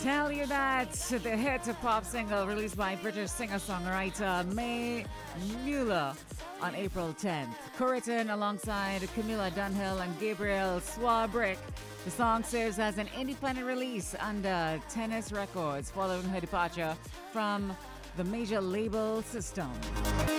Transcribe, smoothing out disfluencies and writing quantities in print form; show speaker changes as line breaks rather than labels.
Tell you that the hit pop single released by British singer-songwriter Mae Mueller on April 10th. Co-written alongside Camilla Dunhill and Gabriel Swarbrick, the song serves as an independent release under Tennis Records following her departure from the major label System.